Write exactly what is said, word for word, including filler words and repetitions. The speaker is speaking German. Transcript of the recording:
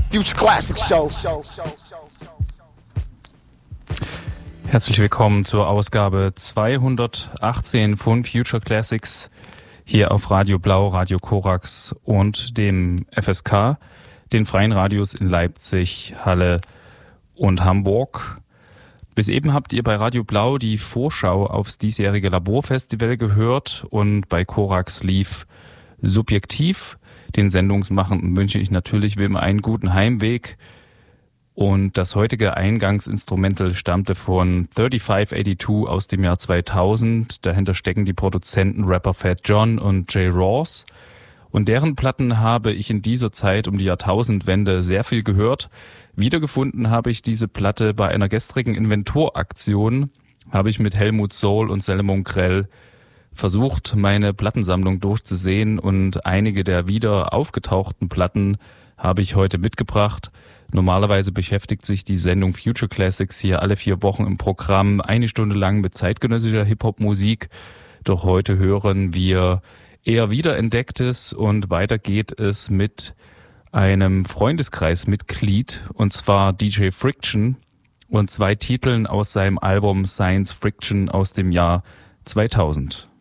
Future Classics Show. Herzlich willkommen zur Ausgabe zweihundertachtzehn von Future Classics hier auf Radio Blau, Radio Korax und dem F S K, den freien Radios in Leipzig, Halle und Hamburg. Bis eben habt ihr bei Radio Blau die Vorschau aufs diesjährige Laborfestival gehört und bei Korax lief Subjektiv. Den Sendungsmachenden wünsche ich natürlich wie immer einen guten Heimweg. Und das heutige Eingangsinstrumental stammte von fünfunddreißig zweiundachtzig aus dem Jahr zweitausend. Dahinter stecken die Produzenten Rapper Fat John und Jay Ross. Und deren Platten habe ich in dieser Zeit um die Jahrtausendwende sehr viel gehört. Wiedergefunden habe ich diese Platte bei einer gestrigen Inventoraktion. Habe ich mit Helmut Soul und Salomon Grell versucht, meine Plattensammlung durchzusehen. Und einige der wieder aufgetauchten Platten habe ich heute mitgebracht. Normalerweise beschäftigt sich die Sendung Future Classics hier alle vier Wochen im Programm eine Stunde lang mit zeitgenössischer Hip-Hop-Musik. Doch heute hören wir eher Wiederentdecktes und weiter geht es mit einem Freundeskreismitglied, und zwar D J Friction und zwei Titeln aus seinem Album Science Friction aus dem Jahr zweitausend.